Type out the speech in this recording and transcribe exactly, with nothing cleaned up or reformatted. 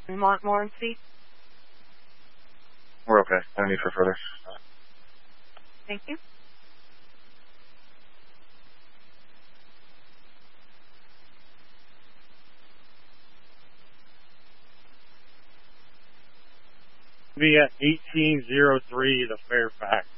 We want more in seat? We're okay. No need for further. Thank you. Be at eighteen oh three, the Fairfax.